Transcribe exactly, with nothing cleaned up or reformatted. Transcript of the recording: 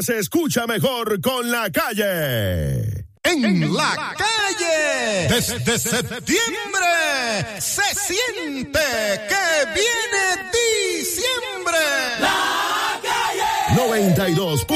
Se escucha mejor con La Calle. En, en la, la calle, desde, desde septiembre, se siente que viene diciembre. La Calle noventa y dos